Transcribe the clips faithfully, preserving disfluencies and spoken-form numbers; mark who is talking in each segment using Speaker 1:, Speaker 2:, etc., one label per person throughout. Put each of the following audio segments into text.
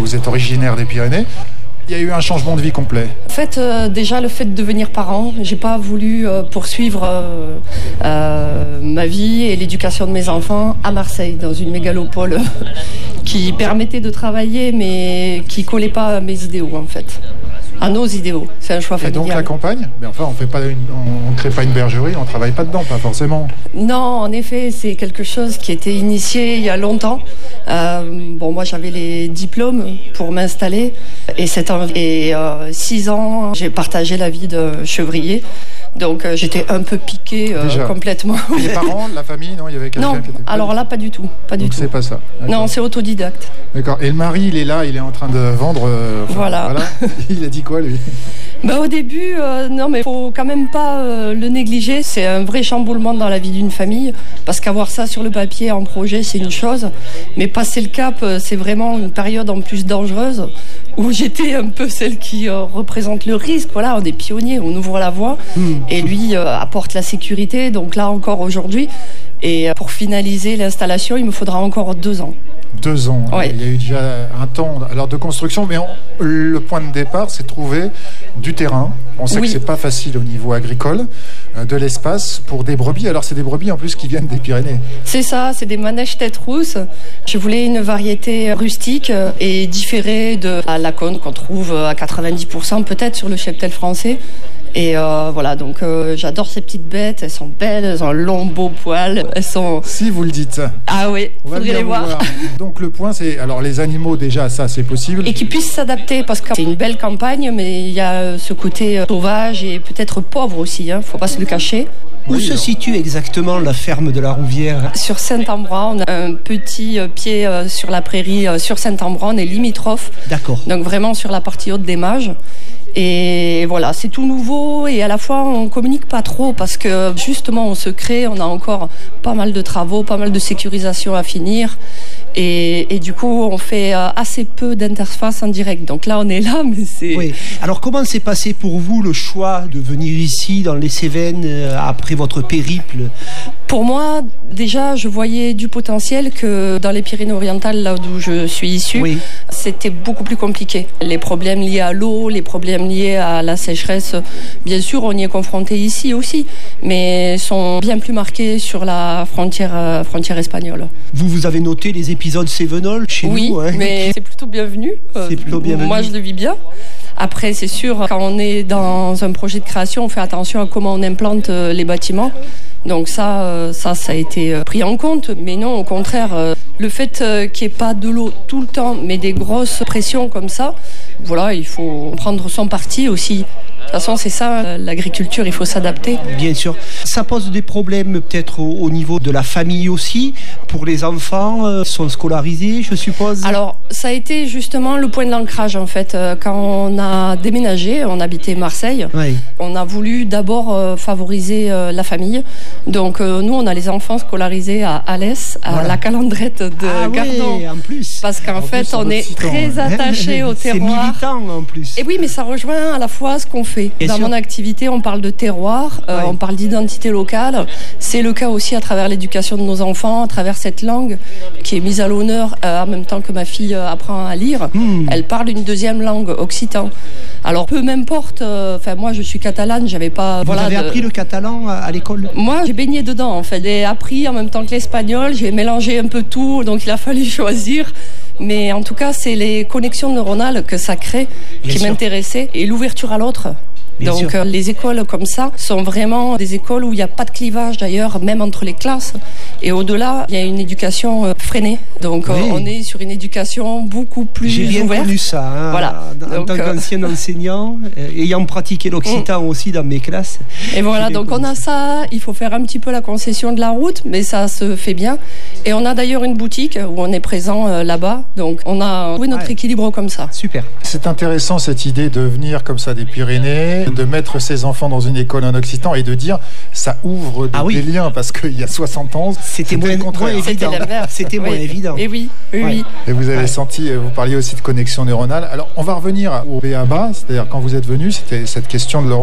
Speaker 1: vous êtes originaire des Pyrénées. Il y a eu un changement de vie complet.
Speaker 2: En fait, euh, déjà le fait de devenir parent, j'ai pas voulu euh, poursuivre euh, euh, ma vie et l'éducation de mes enfants à Marseille, dans une mégalopole qui permettait de travailler, mais qui collait pas à mes idéaux en fait. À nos idéaux, c'est un choix familial.
Speaker 1: Et donc la campagne, mais enfin on fait pas une, on ne crée pas une bergerie, on travaille pas dedans, pas forcément.
Speaker 2: Non, en effet, c'est quelque chose qui était initié il y a longtemps. Euh, bon, moi j'avais les diplômes pour m'installer et sept ans et euh, six ans, j'ai partagé la vie de chevrier. Donc euh, j'étais un peu piquée euh, complètement.
Speaker 1: Les parents, la famille, non, il y avait quelqu'un
Speaker 2: non,
Speaker 1: qui était.
Speaker 2: Non, alors là pas du tout, pas du
Speaker 1: Donc
Speaker 2: tout.
Speaker 1: c'est pas ça. D'accord.
Speaker 2: Non, c'est autodidacte.
Speaker 1: D'accord. Et le mari, il est là, il est en train de vendre. Euh, enfin,
Speaker 2: voilà.
Speaker 1: voilà. Il a dit quoi lui?
Speaker 2: Bah, au début, euh, non, mais faut quand même pas euh, le négliger. C'est un vrai chamboulement dans la vie d'une famille, parce qu'avoir ça sur le papier en projet, c'est une chose, mais passer le cap, c'est vraiment une période en plus dangereuse où j'étais un peu celle qui euh, représente le risque. Voilà, on est pionniers, on ouvre la voie, mmh. et lui euh, apporte la sécurité. Donc là encore aujourd'hui, et pour finaliser l'installation, il me faudra encore deux ans.
Speaker 1: Deux ans.
Speaker 2: Ouais.
Speaker 1: Il y a eu déjà un temps alors de construction, mais on, le point de départ, c'est trouver du terrain. On sait oui. que c'est pas facile au niveau agricole, euh, de l'espace pour des brebis. Alors c'est des brebis en plus qui viennent des Pyrénées.
Speaker 2: C'est ça, c'est des manèges tête rousse. Je voulais une variété rustique et différée de la cône qu'on trouve à quatre-vingt-dix pour cent peut-être sur le cheptel français. Et euh, voilà, donc euh, j'adore ces petites bêtes, elles sont belles, elles ont un long beau poil, elles sont...
Speaker 1: Si vous le dites.
Speaker 2: Ah oui, il faudrait les voir.
Speaker 1: voir. Donc le point c'est, alors les animaux déjà, ça c'est possible.
Speaker 2: Et qu'ils puissent s'adapter, parce que c'est une belle campagne, mais il y a ce côté sauvage et peut-être pauvre aussi, hein, faut pas se le cacher.
Speaker 3: Où
Speaker 1: oui,
Speaker 3: se
Speaker 1: alors.
Speaker 3: situe exactement la ferme de la Rouvière?
Speaker 2: Sur Saint-Ambrois, on a un petit pied sur la prairie, sur Saint-Ambrois, on est limitrophe.
Speaker 3: D'accord.
Speaker 2: Donc vraiment sur la partie haute des Mages. Et voilà, c'est tout nouveau et à la fois on communique pas trop parce que justement on se crée, on a encore pas mal de travaux, pas mal de sécurisation à finir et, et du coup on fait assez peu d'interface en direct. Donc là on est là, mais c'est...
Speaker 3: Oui. Alors comment s'est passé pour vous le choix de venir ici dans les Cévennes après votre périple?
Speaker 2: Pour moi, déjà, je voyais du potentiel que dans les Pyrénées-Orientales, là d'où je suis issue, oui. c'était beaucoup plus compliqué. Les problèmes liés à l'eau, les problèmes liés à la sécheresse, bien sûr, on y est confronté ici aussi, mais sont bien plus marqués sur la frontière, frontière espagnole.
Speaker 3: Vous, vous avez noté les épisodes cévenols chez
Speaker 2: oui,
Speaker 3: nous? Oui, hein.
Speaker 2: mais c'est plutôt bienvenu.
Speaker 3: C'est plutôt bienvenu.
Speaker 2: Moi, je le vis bien. Après, c'est sûr, quand on est dans un projet de création, on fait attention à comment on implante les bâtiments. Donc ça, ça, ça a été pris en compte. Mais non, au contraire, le fait qu'il n'y ait pas de l'eau tout le temps, mais des grosses pressions comme ça, voilà, il faut prendre son parti aussi. De toute façon, c'est ça, l'agriculture, il faut s'adapter.
Speaker 3: Bien sûr. Ça pose des problèmes peut-être au, au niveau de la famille aussi. Pour les enfants, euh, sont scolarisés, je suppose.
Speaker 2: Alors, ça a été justement le point de l'ancrage, en fait. Quand on a déménagé, on habitait Marseille, oui. on a voulu d'abord euh, favoriser euh, la famille. Donc, euh, nous, on a les enfants scolarisés à Alès, à voilà. la Calandrette de
Speaker 3: ah
Speaker 2: Gardon.
Speaker 3: Oui, en plus.
Speaker 2: Parce qu'en en fait, plus, on est très attachés au terroir.
Speaker 3: C'est militant, en plus.
Speaker 2: Et oui, mais ça rejoint à la fois ce qu'on fait. Et Dans sur... mon activité, on parle de terroir, euh, oui. on parle d'identité locale. C'est le cas aussi à travers l'éducation de nos enfants, à travers cette langue qui est mise à l'honneur euh, en même temps que ma fille euh, apprend à lire. Mmh. Elle parle une deuxième langue, occitan. Alors peu m'importe, enfin euh, moi je suis catalane, j'avais pas...
Speaker 3: Vous
Speaker 2: voilà,
Speaker 3: avez
Speaker 2: de...
Speaker 3: appris le catalan à, à l'école?
Speaker 2: Moi j'ai baigné dedans en fait, j'ai appris en même temps que l'espagnol, j'ai mélangé un peu tout, donc il a fallu choisir. Mais en tout cas c'est les connexions neuronales que ça crée Bien qui sûr. m'intéressaient et l'ouverture à l'autre. Bien Donc euh, les écoles comme ça sont vraiment des écoles où il n'y a pas de clivage d'ailleurs, même entre les classes. Et au-delà, il y a une éducation euh, freinée. Donc oui. euh, on est sur une éducation beaucoup plus
Speaker 3: J'ai bien
Speaker 2: ouverte.
Speaker 3: connu ça, hein,
Speaker 2: voilà.
Speaker 3: en donc, tant qu'ancien euh... enseignant, euh, ayant pratiqué l'occitan mmh. aussi dans mes classes.
Speaker 2: Et voilà, donc on a ça, il faut faire un petit peu la concession de la route, mais ça se fait bien. Et on a d'ailleurs une boutique où on est présent euh, là-bas. Donc on a trouvé notre ouais. équilibre comme ça.
Speaker 3: Super.
Speaker 1: C'est intéressant cette idée de venir comme ça des Pyrénées, de mettre ses enfants dans une école en occitan et de dire ça ouvre ah des oui. liens parce qu'il y a soixante ans
Speaker 3: c'était moins, moins évident. C'était moins
Speaker 2: oui.
Speaker 3: évident.
Speaker 2: Et oui, oui,
Speaker 3: ouais.
Speaker 2: oui.
Speaker 1: Et vous avez ouais. senti, vous parliez aussi de connexion neuronale. Alors on va revenir au B A B A, c'est-à-dire quand vous êtes venu, c'était cette question de Laurent,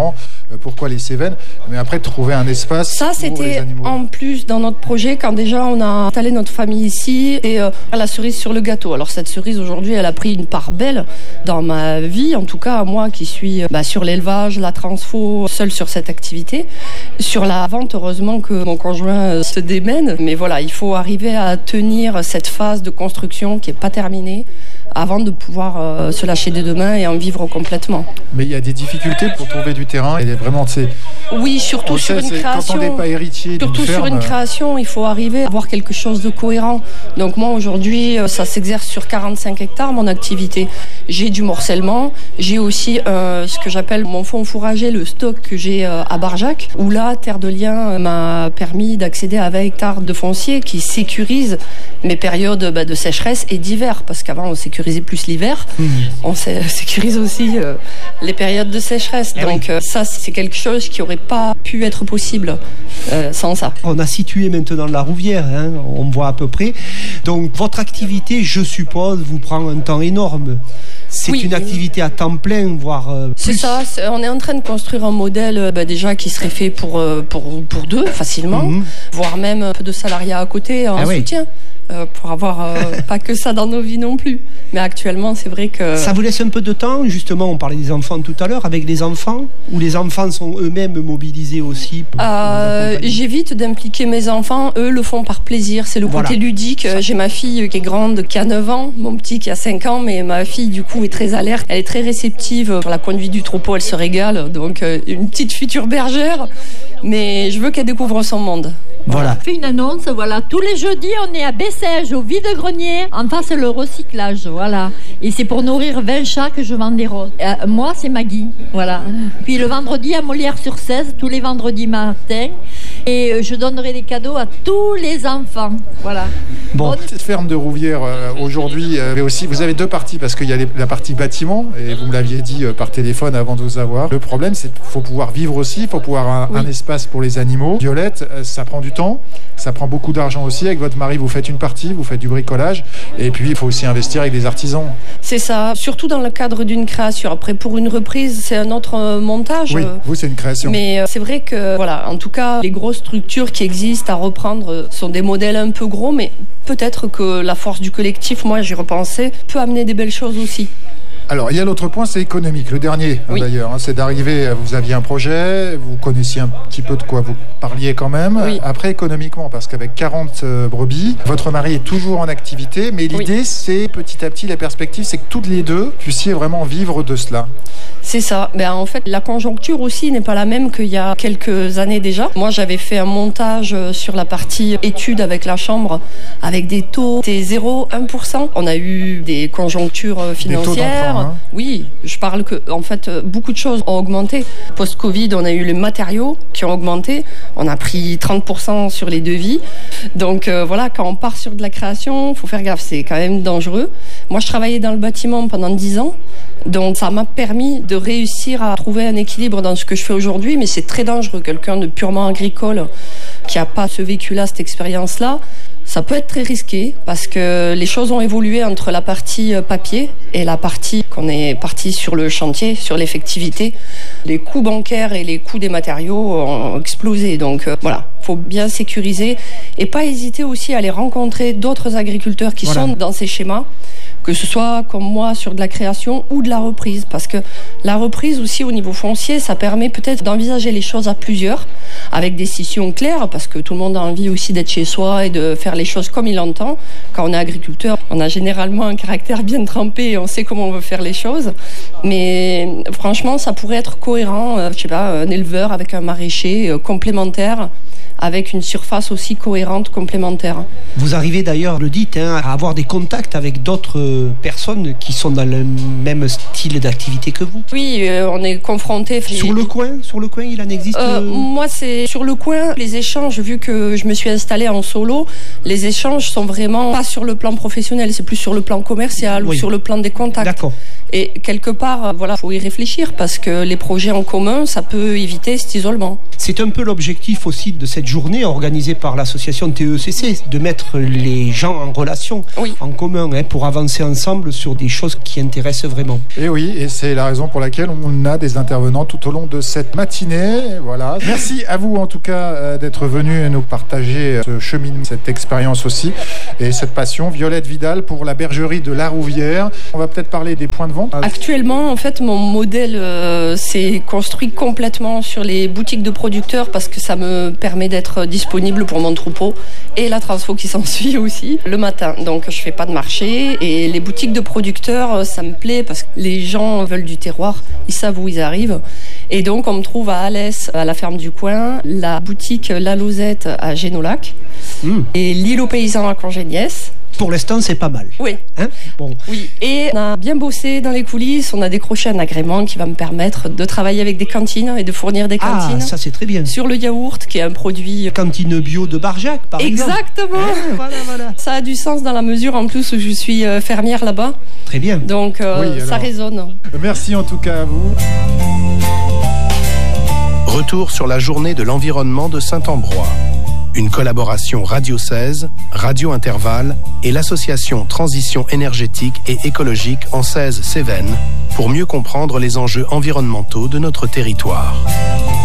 Speaker 1: euh, pourquoi les Cévennes. Mais après, trouver un espace
Speaker 2: ça,
Speaker 1: pour les animaux.
Speaker 2: C'était en plus dans notre projet, quand déjà on a installé notre famille ici, et euh, la cerise sur le gâteau. Alors cette cerise, aujourd'hui, elle a pris une part belle dans ma vie, en tout cas moi qui suis bah, sur l'élevage, la transfo, seule sur cette activité. Sur la vente, heureusement que mon conjoint se démène, mais voilà, il faut arriver à tenir cette phase de construction qui n'est pas terminée avant de pouvoir euh, se lâcher des deux mains et en vivre complètement.
Speaker 1: Mais il y a des difficultés pour trouver du terrain. Il est vraiment, tu sais,
Speaker 2: oui, surtout sur
Speaker 1: sait,
Speaker 2: une création.
Speaker 1: Quand on n'est pas héritier d'une
Speaker 2: surtout
Speaker 1: ferme,
Speaker 2: sur une création, il faut arriver à avoir quelque chose de cohérent. Donc moi aujourd'hui, ça s'exerce sur quarante-cinq hectares mon activité. J'ai du morcellement, j'ai aussi euh, ce que j'appelle mon fonds fourrager, le stock que j'ai euh, à Barjac, où là, Terre de Liens m'a permis d'accéder à vingt hectares de foncier qui sécurise mes périodes bah, de sécheresse et d'hiver, parce qu'avant on sécurisait plus l'hiver, mmh. on sécurise aussi euh, les périodes de sécheresse. Eh Donc oui. euh, ça, c'est quelque chose qui n'aurait pas pu être possible euh, sans ça.
Speaker 3: On a situé maintenant la Rouvière, hein, on voit à peu près. Donc votre activité, je suppose, vous prend un temps énorme. C'est oui. une activité à temps plein, voire euh, plus.
Speaker 2: C'est ça, c'est, on est en train de construire un modèle bah, déjà qui serait fait pour, euh, pour, pour deux facilement, mmh. voire même un peu de salariat à côté en ah soutien. Oui. Euh, pour avoir euh, pas que ça dans nos vies non plus. Mais actuellement, c'est vrai que...
Speaker 3: Ça vous laisse un peu de temps, justement, on parlait des enfants tout à l'heure, avec les enfants, ou les enfants sont eux-mêmes mobilisés aussi pour
Speaker 2: euh, J'évite d'impliquer mes enfants, eux le font par plaisir, c'est le voilà. côté ludique. J'ai ma fille qui est grande, qui a neuf ans, mon petit qui a cinq ans, mais ma fille du coup est très alerte, elle est très réceptive pour la conduite du troupeau, elle se régale, donc euh, une petite future bergère, mais je veux qu'elle découvre son monde.
Speaker 4: Voilà. On fait une annonce, voilà. Tous les jeudis, on est à Bessèges, au vide-grenier. En face, le recyclage, voilà. Et c'est pour nourrir vingt chats que je vends des roses. Euh, moi, c'est Maggie, voilà. Puis le vendredi, à Molière-sur-Cèze, tous les vendredis matins. Et je donnerai des cadeaux à tous les enfants, voilà.
Speaker 1: Bon, cette ferme de Rouvière, euh, aujourd'hui, euh, aussi, vous avez deux parties, parce qu'il y a les, la partie bâtiment, et vous me l'aviez dit euh, par téléphone avant de vous avoir. Le problème, c'est qu'il faut pouvoir vivre aussi, il faut pouvoir un, oui. un espace pour les animaux. Violette, euh, ça prend du temps, ça prend beaucoup d'argent aussi. Avec votre mari, vous faites une partie, vous faites du bricolage, et puis il faut aussi investir avec des artisans.
Speaker 2: C'est ça, surtout dans le cadre d'une création. Après, pour une reprise, c'est un autre euh, montage.
Speaker 1: Oui, vous, c'est une création.
Speaker 2: Mais euh, c'est vrai que, voilà, en tout cas, les grosses structures qui existent à reprendre sont des modèles un peu gros, mais peut-être que la force du collectif, moi j'y repensais, peut amener des belles choses aussi.
Speaker 1: Alors, il y a l'autre point, c'est économique. Le dernier, oui. hein, d'ailleurs, hein, c'est d'arriver, vous aviez un projet, vous connaissiez un petit peu de quoi vous parliez quand même.
Speaker 2: Oui.
Speaker 1: Après, économiquement, parce qu'avec quarante euh, brebis, votre mari est toujours en activité, mais l'idée, oui. c'est petit à petit, la perspective, c'est que toutes les deux puissiez vraiment vivre de cela.
Speaker 2: C'est ça. Ben, en fait, la conjoncture aussi n'est pas la même qu'il y a quelques années déjà. Moi, j'avais fait un montage sur la partie études avec la Chambre, avec des taux, c'était zéro virgule un pour cent. On a eu des conjonctures financières.
Speaker 1: Des taux d'emprunt, hein.
Speaker 2: Oui, je parle que, en fait, beaucoup de choses ont augmenté. Post-Covid, on a eu les matériaux qui ont augmenté. On a pris trente pour cent sur les devis. Donc, euh, voilà, quand on part sur de la création, il faut faire gaffe, c'est quand même dangereux. Moi, je travaillais dans le bâtiment pendant dix ans. Donc ça m'a permis de réussir à trouver un équilibre dans ce que je fais aujourd'hui, mais c'est très dangereux. Quelqu'un de purement agricole qui n'a pas ce vécu-là, cette expérience-là, ça peut être très risqué parce que les choses ont évolué entre la partie papier et la partie qu'on est parti sur le chantier, sur l'effectivité. Les coûts bancaires et les coûts des matériaux ont explosé. Donc euh, voilà, il faut bien sécuriser et pas hésiter aussi à aller rencontrer d'autres agriculteurs qui voilà. sont dans ces schémas, que ce soit comme moi sur de la création ou de la reprise, parce que la reprise aussi au niveau foncier, ça permet peut-être d'envisager les choses à plusieurs, avec des scissions claires, parce que tout le monde a envie aussi d'être chez soi et de faire les choses comme il entend. Quand on est agriculteur, on a généralement un caractère bien trempé et on sait comment on veut faire les choses, mais franchement, ça pourrait être cohérent, euh, je sais pas, un éleveur avec un maraîcher euh, complémentaire, avec une surface aussi cohérente, complémentaire.
Speaker 3: Vous arrivez d'ailleurs, le dites, hein, à avoir des contacts avec d'autres personnes qui sont dans le même style d'activité que vous.
Speaker 2: Oui, euh, on est confrontés.
Speaker 3: Sur le coin, sur le coin, il en existe
Speaker 2: euh, Moi, c'est sur le coin. Les échanges, vu que je me suis installée en solo, les échanges sont vraiment pas sur le plan professionnel, c'est plus sur le plan commercial oui. ou sur le plan des contacts.
Speaker 3: D'accord.
Speaker 2: Et quelque part, voilà, faut y réfléchir parce que les projets en commun, ça peut éviter cet isolement.
Speaker 3: C'est un peu l'objectif aussi de cette journée organisée par l'association T E C C, de mettre les gens en relation, oui. en commun, hein, pour avancer ensemble sur des choses qui intéressent vraiment.
Speaker 1: Et oui, et c'est la raison pour laquelle on a des intervenants tout au long de cette matinée. Voilà. Merci à vous en tout cas d'être venus nous partager ce cheminement, cette expérience aussi et cette passion. Violette Vidal pour la bergerie de La Rouvière. On va peut-être parler des points de vente.
Speaker 2: Actuellement, en fait, mon modèle euh, s'est construit complètement sur les boutiques de producteurs parce que ça me permet d'être disponible pour mon troupeau et la transfo qui s'ensuit aussi le matin. Donc, je fais pas de marché et les boutiques de producteurs, ça me plaît parce que les gens veulent du terroir, ils savent où ils arrivent. Et donc, on me trouve à Alès, à la ferme du coin, la boutique La Lozette à Génolac mmh. et l'île aux paysans à Congéniès.
Speaker 3: Pour l'instant, c'est pas mal.
Speaker 2: Oui.
Speaker 3: Hein bon.
Speaker 2: Oui. Et on a bien bossé dans les coulisses. On a décroché un agrément qui va me permettre de travailler avec des cantines et de fournir des cantines.
Speaker 3: Ah, ça c'est très bien.
Speaker 2: Sur le yaourt, qui est un produit...
Speaker 3: Cantine bio de Barjac, par
Speaker 2: exemple. Exactement.
Speaker 3: Hein, voilà, voilà.
Speaker 2: Ça a du sens dans la mesure, en plus, où je suis fermière là-bas.
Speaker 3: Très bien.
Speaker 2: Donc, euh, oui, ça résonne.
Speaker 1: Merci en tout cas à vous.
Speaker 5: Retour sur la journée de l'environnement de Saint-Ambrois. Une collaboration Radio seize, Radio Intervalle et l'association Transition énergétique et écologique en seize Cévennes pour mieux comprendre les enjeux environnementaux de notre territoire.